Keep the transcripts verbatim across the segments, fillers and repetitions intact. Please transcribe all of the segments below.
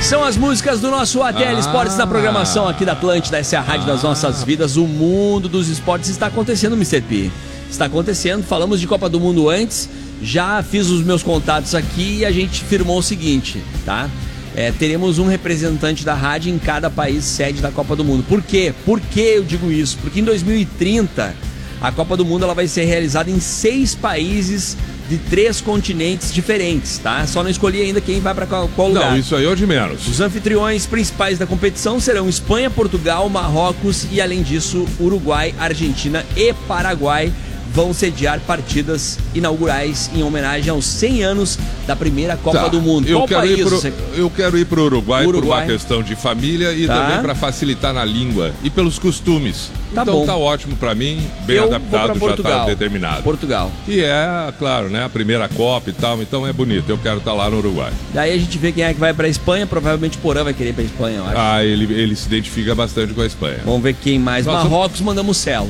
São as músicas do nosso A T L Ah. Esportes na programação aqui da Atlântida. Essa é a rádio das nossas vidas. O mundo dos esportes está acontecendo, mister P. Está acontecendo. Falamos de Copa do Mundo antes. Já fiz os meus contatos aqui e a gente firmou o seguinte, tá? É, teremos um representante da rádio em cada país sede da Copa do Mundo. Por quê? Por que eu digo isso? Porque em dois mil e trinta a Copa do Mundo ela vai ser realizada em seis países de três continentes diferentes, tá? Só não escolhi ainda quem vai para qual, qual lugar. Não, isso aí é o de menos. Os anfitriões principais da competição serão Espanha, Portugal, Marrocos e, além disso, Uruguai, Argentina e Paraguai vão sediar partidas inaugurais em homenagem aos cem anos da primeira Copa Tá, do Mundo. Eu Qual quero, país ir pro, você... eu quero ir para o Uruguai, Uruguai por uma questão de família e Tá. também para facilitar na língua e pelos costumes. Tá então bom. tá ótimo para mim, bem Eu vou adaptado, pra já Portugal. tá determinado. Portugal. E é, claro, né, a primeira Copa e tal, então é bonito. Eu quero estar lá no Uruguai. Daí a gente vê quem é que vai pra Espanha. Provavelmente Porã vai querer ir pra Espanha, eu acho. Ah, ele, ele se identifica bastante com a Espanha. Vamos ver quem mais. Nossa. Marrocos, mandamos Celo.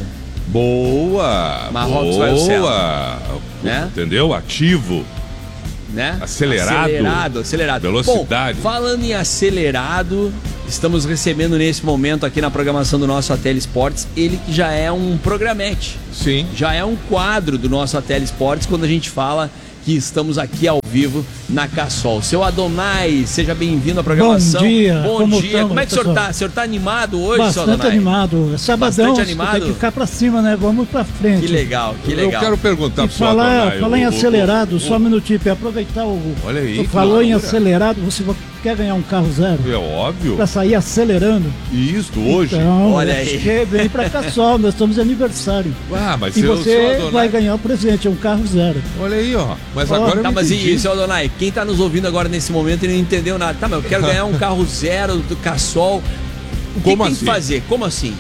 Boa! Marrocos vai o boa! Né? Entendeu? Ativo. Né? Acelerado. Acelerado, acelerado. Velocidade. Bom, falando em acelerado, estamos recebendo nesse momento aqui na programação do nosso A T L Esportes, ele que já é um programete. Sim. Já é um quadro do nosso A T L Esportes quando a gente fala que estamos aqui ao vivo na Cassol. Seu Adonai, seja bem-vindo à programação. Bom dia. Bom como dia. Tamo, Como é que o senhor pessoal? tá? O senhor tá animado hoje, seu Bastante Adonai? animado. É sabadão, Bastante animado? tem que ficar pra cima, né? Vamos pra frente. Que legal, que legal. Eu quero perguntar E pro senhor falar, Adonai, falar em o- o- acelerado, o- só um minutinho, para aproveitar o... Olha aí, tu que falou em loucura. acelerado, você quer ganhar um carro zero? É óbvio. Pra sair acelerando? Isso, hoje. Então, Olha é aí. que vem pra Cassol, nós estamos de aniversário. Ah, mas E eu sou você Adonai. vai ganhar o presente, é um carro zero. Olha aí, ó. Mas Ó, agora eu Tá, me mas entendi. e, seu Adonai, quem tá nos ouvindo agora nesse momento e não entendeu nada? Tá, mas eu quero ganhar um carro zero do Cassol. O que Como tem assim? que fazer? Como assim?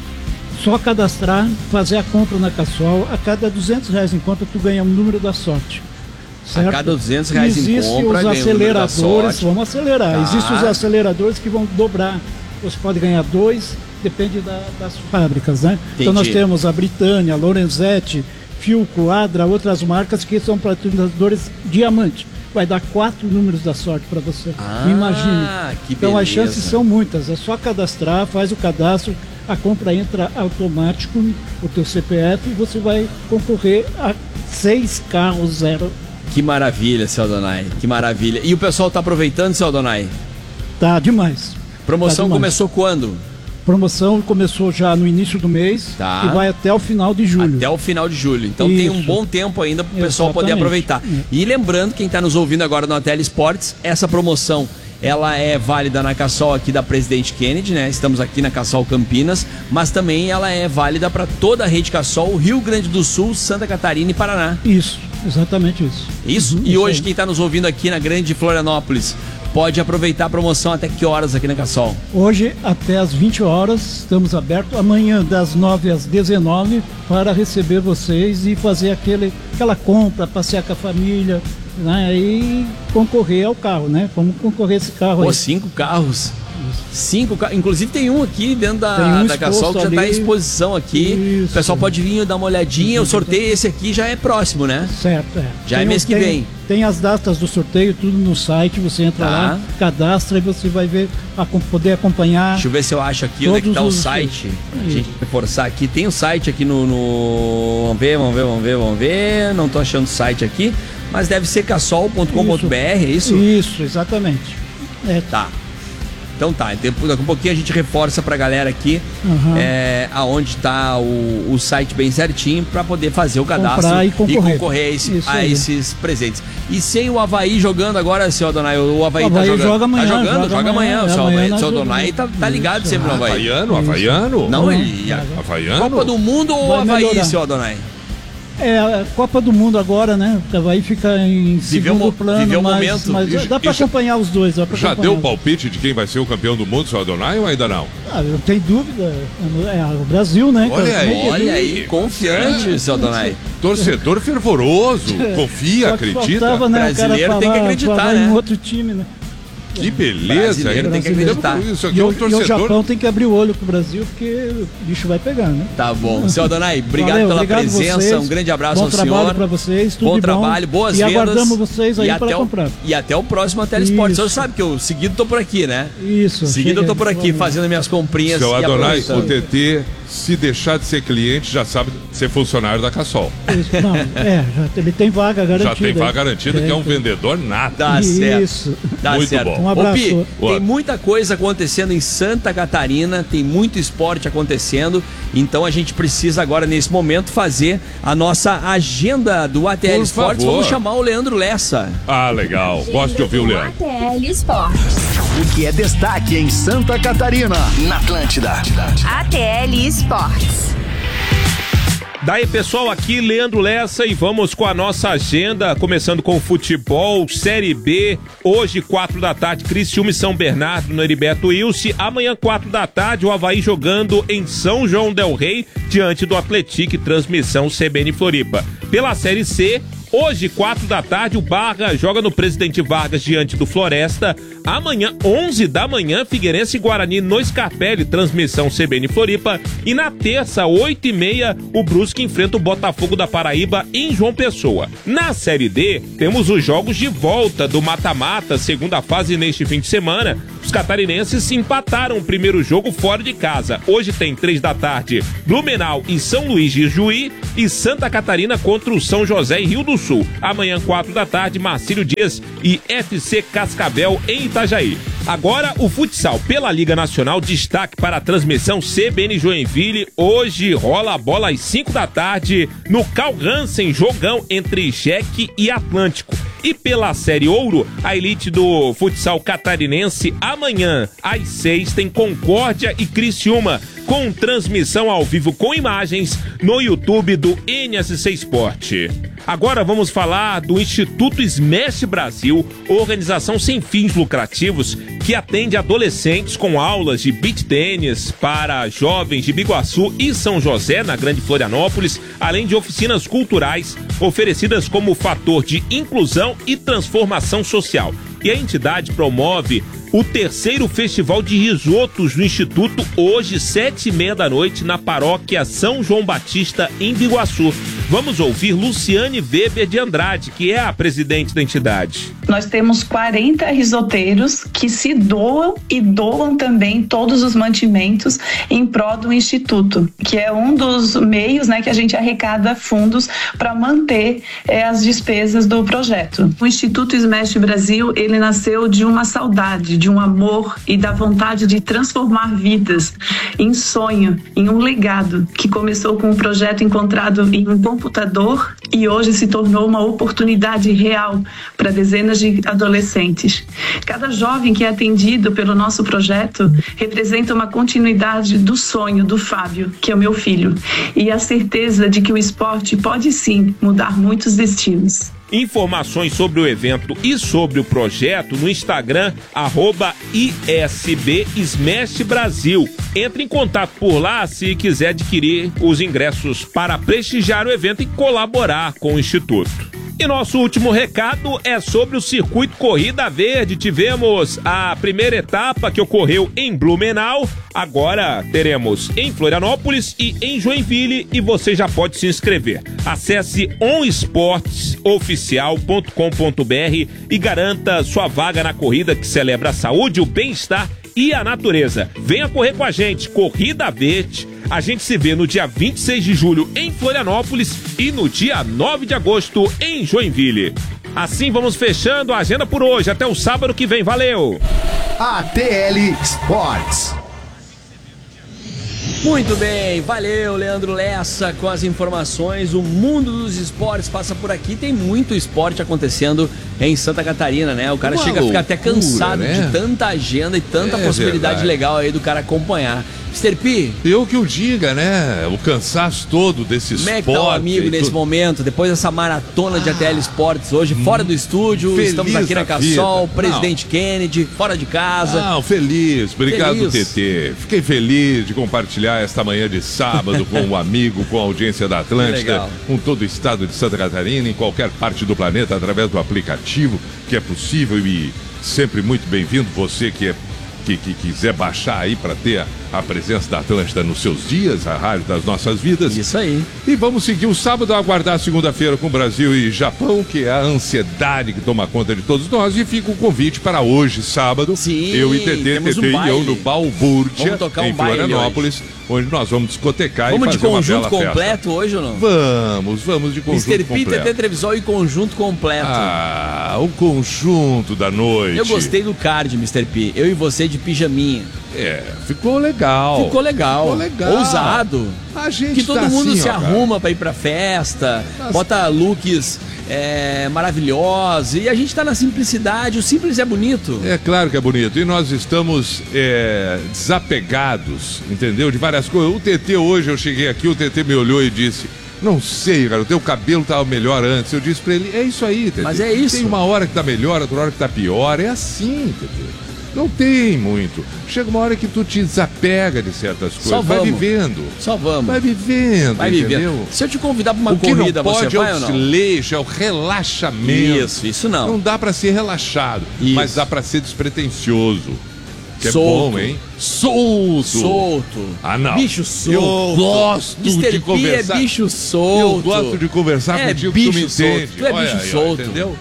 Só cadastrar, fazer a compra na Cassol, a cada duzentos reais em compra tu ganha um número da sorte. Certo? A cada duzentos reais em Existe compra, os ganha o número da aceleradores, sorte. vamos acelerar. Tá. Existem os aceleradores que vão dobrar. Você pode ganhar dois, depende da- das fábricas, né? Então nós Entendi. temos a Britânia, a Lorenzetti, Filco, Adra, outras marcas que são patrocinadores diamante. Vai dar quatro números da sorte para você. Ah, Imagine. que Então as beleza. chances são muitas. É só cadastrar, faz o cadastro, a compra entra automático, o teu C P F e você vai concorrer a seis carros zero. Que maravilha, seu Adonai. Que maravilha. E o pessoal tá aproveitando, seu Adonai? Tá demais. Promoção Tá demais. começou quando? Promoção começou já no início do mês Tá. e vai até o final de julho. Até o final de julho. Então tem um Isso. bom tempo ainda para o pessoal poder Exatamente. aproveitar. E lembrando, quem está nos ouvindo agora no A T L Esportes, essa promoção ela é válida na Cassol aqui da Presidente Kennedy, né? Estamos aqui na Cassol Campinas, mas também ela é válida para toda a rede Cassol, Rio Grande do Sul, Santa Catarina e Paraná. Isso, exatamente isso. Isso? Uhum, E isso hoje aí. quem está nos ouvindo aqui na Grande Florianópolis pode aproveitar a promoção até que horas aqui na Cassol? Hoje até às vinte horas estamos abertos, amanhã das nove às dezenove para receber vocês e fazer aquele, aquela compra, passear com a família, né? E concorrer ao carro, né? Vamos concorrer esse carro Pô, aí. cinco carros. Cinco carros. Inclusive tem um aqui dentro da, Tem um da Cassol que já está em ali. exposição aqui. Isso. O pessoal pode vir dar uma olhadinha. O sorteio esse aqui já é próximo, né? Certo, é. Já é Tem- mês que tem- vem. Tem as datas do sorteio, tudo no site, você entra Tá. lá, cadastra e você vai ver, a, poder acompanhar. Deixa eu ver se eu acho aqui onde é que Todos tá o os- site. A gente reforçar aqui. Tem o site aqui no, no. Vamos ver, vamos ver, vamos ver, vamos ver. Não tô achando o site aqui. Mas deve ser cassol ponto com ponto br, é isso? Isso, exatamente. É, Tá. Então tá, depois, daqui a pouquinho a gente reforça pra galera aqui Uhum. é, aonde tá o, o site bem certinho pra poder fazer o cadastro Comprar e concorrer. a, esse- Isso a aí. esses presentes. E sem o Havaí jogando agora, seu Adonai, o Havaí, O Havaí tá jogando. joga amanhã, tá jogando, joga, joga amanhã. amanhã, O seu, amanhã Havaí, nós seu Adonai jogamos. tá, tá ligado Isso. sempre no Havaí. Havaiano, Havaiano? Não, Uhum. ele. a- Havaiano? Copa do Mundo ou Vai Havaí, melhorar. seu Adonai? É, a Copa do Mundo agora, né? O Havaí fica em Viveu segundo mo- plano, viveu o mas, momento. mas E- dá para e já- acompanhar os dois. Dá pra Já acompanhar. deu o palpite de quem vai ser o campeão do mundo, seu Adonai, ou ainda não? Ah, eu tenho dúvida. É o Brasil, né? Olha cara? aí. Olha aí, confiante, seu Adonai. Torcedor fervoroso, confia, Só que acredita. faltava, né, o cara Brasileiro tem que falar- acreditar, falar né? em outro time, né? Que beleza, Brasileiro tem que Brasileiro. acreditar. Isso aqui E é o, um e o torcedor. Japão tem que abrir o olho pro Brasil, porque o bicho vai pegar, né? Tá bom. Seu Adonai, obrigado Valeu, pela obrigado presença, vocês. um grande abraço bom ao senhor. Bom trabalho para vocês, tudo bom de trabalho, boas e vendas. E aguardamos vocês aí para o, comprar. E até o próximo Telesport. O senhor Isso. sabe que eu seguido tô por aqui, né? Isso. Seguido eu tô por aqui, vamos. fazendo minhas comprinhas. Seu e Adonai, aproveitando. o T T, se deixar de ser cliente, já sabe ser funcionário da Cassol. Isso. Não, é, já, ele tem vaga garantida. Já tem vaga garantida, É, que é um tem. vendedor nato. Tá certo. Isso. Tá Muito certo. bom. Um abraço. Ô, Pi, tem Boa. muita coisa acontecendo em Santa Catarina, tem muito esporte acontecendo, então a gente precisa agora, nesse momento, fazer a nossa agenda do A T L Por Esportes. favor. Vamos chamar o Leandro Lessa. Ah, legal. Gosto de ouvir o Leandro. A T L Esportes. O que é destaque em Santa Catarina, na Atlântida. A T L Esportes. Daí, pessoal, aqui Leandro Lessa e vamos com a nossa agenda, começando com o futebol, Série B, hoje, quatro da tarde, Criciúma e São Bernardo no Heriberto Wilson, amanhã, quatro da tarde, o Avaí jogando em São João del Rei, diante do Atlético, transmissão C B N Floripa. Pela Série C, hoje, quatro da tarde, o Barra joga no Presidente Vargas diante do Floresta. Amanhã, onze da manhã, Figueirense e Guarani no Scarpelli, transmissão C B N Floripa. E na terça, oito e meia, o Brusque enfrenta o Botafogo da Paraíba em João Pessoa. Na Série D, temos os jogos de volta do mata-mata, segunda fase neste fim de semana. Os catarinenses empataram o primeiro jogo fora de casa. Hoje tem três da tarde, Blumenau e São Luís de Juí e Santa Catarina contra o São José e Rio do Sul. Amanhã, quatro da tarde, Marcílio Dias e F C Cascavel em Itajaí. Agora, o futsal pela Liga Nacional, destaque para a transmissão C B N Joinville. Hoje rola a bola às cinco da tarde no Carl Hansen, jogão entre Jeque e Atlântico. E pela Série Ouro, a elite do futsal catarinense, amanhã às seis tem Concórdia e Criciúma, com transmissão ao vivo com imagens no YouTube do N S C Esporte. Agora vamos falar do Instituto Smash Brasil, organização sem fins lucrativos que atende adolescentes com aulas de beach tênis para jovens de Biguaçu e São José, na Grande Florianópolis, além de oficinas culturais oferecidas como fator de inclusão e transformação social. E a entidade promove o terceiro Festival de Risotos no Instituto, hoje, sete e meia da noite, na paróquia São João Batista, em Biguaçu. Vamos ouvir Luciane Weber de Andrade, que é a presidente da entidade. Nós temos quarenta risoteiros que se doam e doam também todos os mantimentos em prol do Instituto, que é um dos meios, né, que a gente arrecada fundos para manter é, as despesas do projeto. O Instituto Smash Brasil, ele nasceu de uma saudade, de um amor e da vontade de transformar vidas em sonho, em um legado que começou com um projeto encontrado em um computador e hoje se tornou uma oportunidade real para dezenas de adolescentes. Cada jovem que é atendido pelo nosso projeto representa uma continuidade do sonho do Fábio, que é o meu filho, e a certeza de que o esporte pode sim mudar muitos destinos. Informações sobre o evento e sobre o projeto no Instagram, arroba I S B Smash Brasil. Entre em contato por lá se quiser adquirir os ingressos para prestigiar o evento e colaborar com o Instituto. E nosso último recado é sobre o Circuito Corrida Verde. Tivemos a primeira etapa que ocorreu em Blumenau, agora teremos em Florianópolis e em Joinville e você já pode se inscrever. Acesse on esportes oficial ponto com ponto b r e garanta sua vaga na corrida que celebra a saúde, o bem-estar e a natureza. Venha correr com a gente, Corrida Verde. A gente se vê no dia vinte e seis de julho em Florianópolis e no dia nove de agosto em Joinville. Assim vamos fechando a agenda por hoje. Até o sábado que vem. Valeu! A T L Sports. Muito bem, valeu Leandro Lessa com as informações. O mundo dos esportes passa por aqui, tem muito esporte acontecendo em Santa Catarina, né? O cara Uma chega a ficar até loucura, cansado, né? de tanta agenda e tanta É possibilidade verdade. legal aí do cara acompanhar. mister P, Eu que o diga, né? O cansaço todo desse como é esporte. que tá o amigo e nesse tudo. momento, depois dessa maratona de A T L Esportes hoje, fora do estúdio, Feliz estamos aqui na da Cassol, vida. Presidente Kennedy, fora de casa. Não, feliz. Obrigado, Feliz. T T. Fiquei feliz de compartilhar esta manhã de sábado com um amigo, com a audiência da Atlântida, Legal. com todo o estado de Santa Catarina, em qualquer parte do planeta, através do aplicativo, que é possível e sempre muito bem-vindo. Você que, é, que, que quiser baixar aí para ter a, a presença da Atlântida nos seus dias, a rádio das nossas vidas. Isso aí. E vamos seguir o sábado, aguardar a segunda-feira com Brasil e Japão, que é a ansiedade que toma conta de todos nós. E fica o convite para hoje, sábado. Sim, eu e Tetê, temos Tetê um e eu baile. no Balbúrdia, Vamos tocar um em baile Florianópolis, onde nós vamos discotecar Vamos e de fazer uma conjunto bela festa. completo hoje ou não? Vamos, vamos de conjunto mister P, completo. Tetê Trevisol e conjunto completo. Ah, o conjunto da noite. Eu gostei do card, mister P. Eu e você de pijaminha. É, ficou legal. Ficou legal. Ficou legal. Ousado. A gente que todo tá mundo assim, se ó, cara. arruma pra ir pra festa, Mas- bota looks é, maravilhosos. E a gente tá na simplicidade. O simples é bonito. É claro que é bonito. E nós estamos é, desapegados, entendeu? De várias coisas. O Tetê hoje, eu cheguei aqui, o Tetê me olhou e disse: não sei, cara, o teu cabelo tava melhor antes. Eu disse pra ele: é isso aí, Tetê. Mas é isso. Tem uma hora que tá melhor, outra hora que tá pior. É assim, Tetê. Não tem muito. Chega uma hora que tu te desapega de certas coisas. Só Vai vamos. vivendo. Só vamos. Vai vivendo, Vai entendeu? vivendo. Se eu te convidar pra uma O que corrida, não você pode vai é ou o não? desleixo, é o relaxamento. Isso, isso não. Não dá pra ser relaxado, Isso. mas dá pra ser despretensioso. Que Solto. é bom, hein? Solto. Solto. Ah, não. Bicho solto. Eu gosto mister de P conversar. é bicho solto. Eu gosto de conversar é contigo, bicho que tu me solto. entende. Tu é Olha bicho aí, ó, solto. entendeu?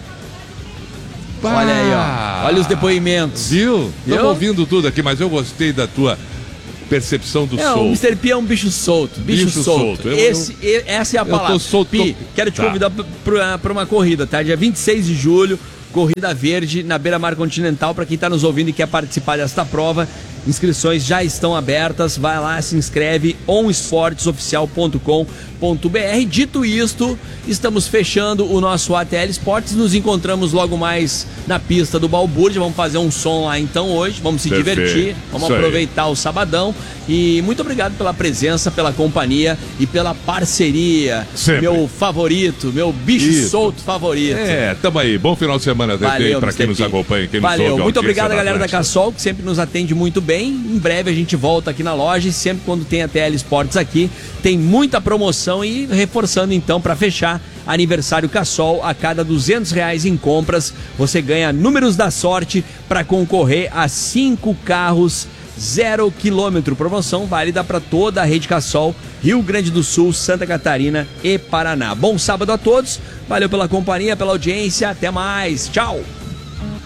Olha aí, ó. Olha os depoimentos. Viu? Viu? Estamos ouvindo tudo aqui, mas eu gostei da tua percepção do É, solto. o mister P é um bicho solto, bicho, Bicho solto. solto. Eu- Esse, e- essa é a eu tô palavra. solto, Pi, tô- quero te Tá. convidar para uma corrida, tá? Dia vinte e seis de julho, Corrida Verde na Beira-Mar Continental. Para quem está nos ouvindo e quer participar desta prova, inscrições já estão abertas. Vai lá, se inscreve, on esportes oficial ponto com ponto b r. Dito isto, estamos fechando o nosso A T L Esportes. Nos encontramos logo mais na pista do Balbúrdia. Vamos fazer um som lá então hoje. Vamos se Perfeito. divertir, vamos Isso aí. aproveitar o sabadão. E muito obrigado pela presença, pela companhia e pela parceria. Sempre. Meu favorito, meu bicho Isso. solto favorito. É, tamo aí. Bom final de semana, Tetê, Valeu, pra mister quem nos P. acompanha, quem nos Valeu, ouve. a muito audiência obrigado, galera da Atlântida. Cassol, que sempre nos atende muito bem. Em breve a gente volta aqui na loja e sempre quando tem a T L Esportes aqui, tem muita promoção. E reforçando então, para fechar, aniversário Cassol, a cada duzentos reais em compras, você ganha números da sorte para concorrer a cinco carros zero quilômetro. Promoção válida para toda a rede Cassol, Rio Grande do Sul, Santa Catarina e Paraná. Bom sábado a todos, valeu pela companhia, pela audiência, até mais, tchau!